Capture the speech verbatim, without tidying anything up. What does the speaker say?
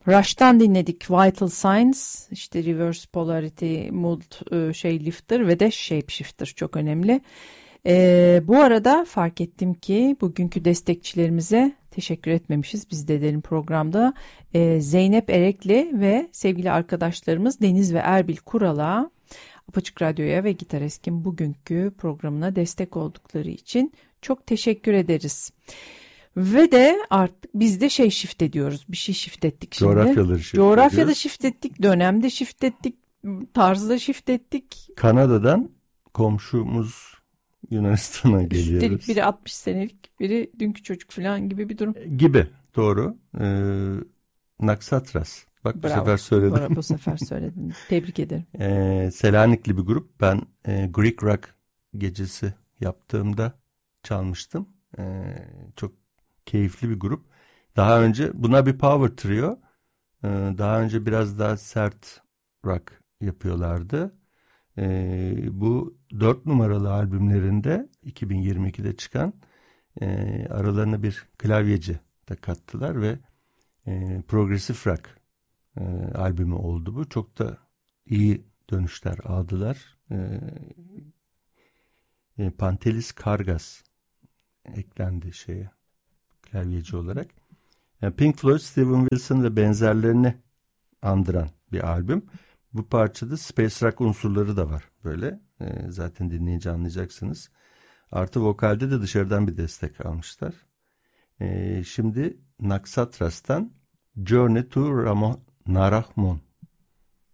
Rush'tan dinledik Vital Signs, işte Reverse Polarity, Mood şey Lifter ve de Shapeshifter çok önemli. Ee, bu arada fark ettim ki bugünkü destekçilerimize teşekkür etmemişiz. Biz de edelim programda. Ee, Zeynep Erekli ve sevgili arkadaşlarımız Deniz ve Erbil Kural'a, Apaçık Radyo'ya ve Gitar Esk'in bugünkü programına destek oldukları için çok teşekkür ederiz. Ve de artık biz de şey shift ediyoruz. Bir şey shift ettik şimdi. Coğrafyaları shift Coğrafyada ediyoruz. shift ettik, dönemde shift ettik, tarzda shift ettik. Kanada'dan komşumuz Yunanistan'a geliyoruz. Üstelik biri altmış senelik, biri dünkü çocuk falan gibi bir durum. Gibi, doğru. Ee, Naksatras. Bak Bravo. bu sefer söyledim. Bravo, bu sefer söyledin. Tebrik ederim. Ee, Selanikli bir grup. Ben e, Greek Rock gecesi yaptığımda çalmıştım. Ee, çok keyifli bir grup. Daha önce buna bir power trio. Ee, daha önce biraz daha sert rock yapıyorlardı. Ee, bu dört numaralı albümlerinde iki bin yirmi ikide çıkan e, aralarına bir klavyeci de kattılar ve e, progresif rock e, albümü oldu bu. Çok da iyi dönüşler aldılar. E, e, Pantelis Kargas eklendi şeye, klavyeci olarak. Yani Pink Floyd, Steven Wilson ve benzerlerini andıran bir albüm. Bu parçada space rock unsurları da var böyle. E, zaten dinleyince anlayacaksınız. Artı vokalde de dışarıdan bir destek almışlar. E, şimdi Naksatras'tan Journey to Ramo- Narahmon